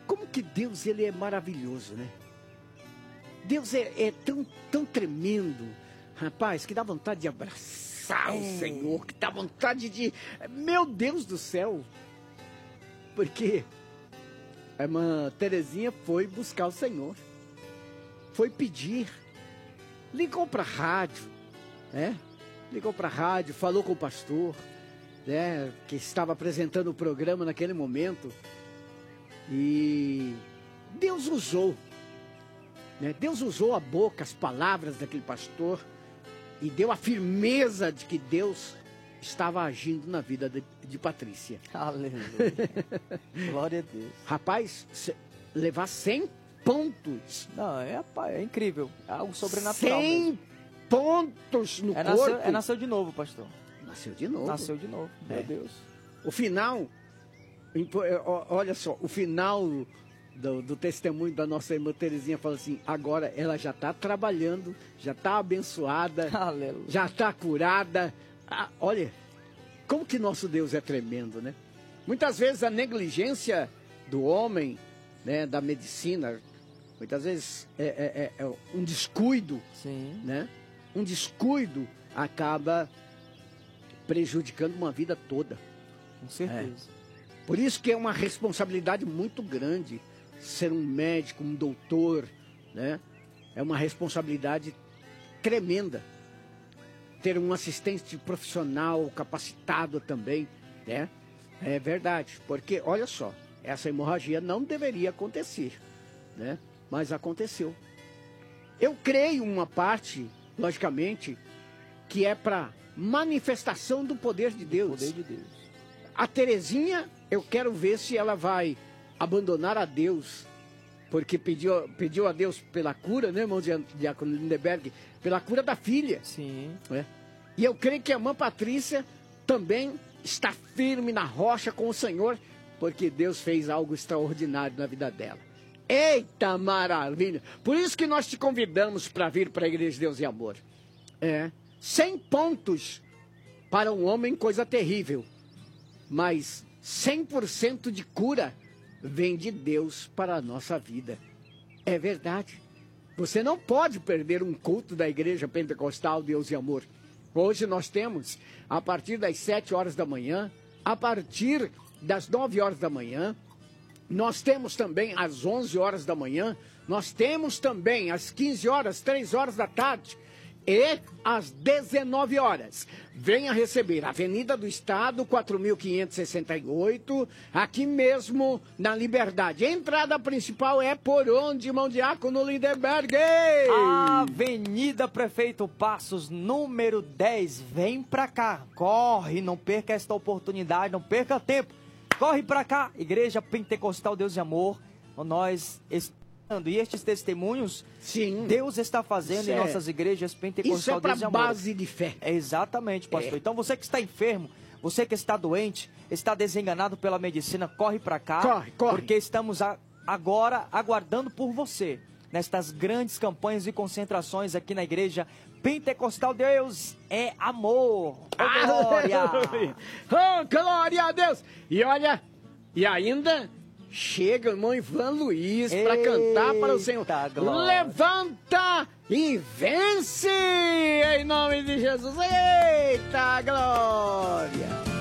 Como que Deus, ele é maravilhoso, né? Deus é tão tremendo, rapaz, que dá vontade de abraçar o Senhor, que dá vontade de... Meu Deus do céu! Porque a irmã Terezinha foi buscar o Senhor, foi pedir, ligou para a rádio, né? Ligou para a rádio, falou com o pastor, né? Que estava apresentando o programa naquele momento, e Deus usou, né? Deus usou a boca, as palavras daquele pastor, e deu a firmeza de que Deus estava agindo na vida de Patrícia. Aleluia. Glória a Deus. Rapaz, levar 100 pontos. Não, é incrível. É algo sobrenatural 100 mesmo. pontos no corpo. Nasceu de novo, pastor. Nasceu de novo. Nasceu de novo. Meu Deus. O final, olha só, o final do testemunho da nossa irmã Terezinha fala assim: agora ela já está trabalhando, já está abençoada, Aleluia. Já está curada. Olha, como que nosso Deus é tremendo, né? Muitas vezes a negligência do homem, né, da medicina, muitas vezes é um descuido, sim, né? Um descuido acaba prejudicando uma vida toda. Com certeza. Por isso que é uma responsabilidade muito grande ser um médico, um doutor, né? É uma responsabilidade tremenda. Ter um assistente profissional capacitado também, né? É verdade, porque olha só, essa hemorragia não deveria acontecer, né? Mas aconteceu. Eu creio uma parte, logicamente, que é para manifestação do poder de Deus. O poder de Deus. A Terezinha, eu quero ver se ela vai abandonar a Deus, porque pediu a Deus pela cura, né, irmão Diácono Lindenberg? Pela cura da filha. Sim. Né? E eu creio que a irmã Patrícia também está firme na rocha com o Senhor, porque Deus fez algo extraordinário na vida dela. Eita maravilha! Por isso que nós te convidamos para vir para a Igreja de Deus e Amor. 100 pontos para um homem, coisa terrível. Mas 100% de cura vem de Deus para a nossa vida. É verdade. Você não pode perder um culto da Igreja Pentecostal Deus e Amor. Hoje nós temos, a partir das 7 horas da manhã, a partir das 9 horas da manhã, nós temos também às 11 horas da manhã, nós temos também às 15 horas, 3 horas da tarde, e às 19 horas. Venha receber Avenida do Estado, 4.568, aqui mesmo na Liberdade. A entrada principal é por onde, irmão Diácono Lindenberg? Avenida Prefeito Passos, número 10. Vem pra cá, corre, não perca esta oportunidade, não perca tempo. Corre pra cá, Igreja Pentecostal Deus e Amor. Nós e estes testemunhos, sim, Deus está fazendo em nossas igrejas Pentecostal Deus e Amor. Isso é para base de fé. Exatamente, pastor. Então você que está enfermo, você que está doente, está desenganado pela medicina, corre para cá. Corre. Porque estamos agora aguardando por você nestas grandes campanhas e concentrações aqui na Igreja Pentecostal Deus é Amor. Oh, glória! Oh, glória a Deus! E olha, e ainda chega o irmão Ivan Luiz para cantar para o Senhor. Glória. Levanta e vence! Em nome de Jesus. Eita, glória!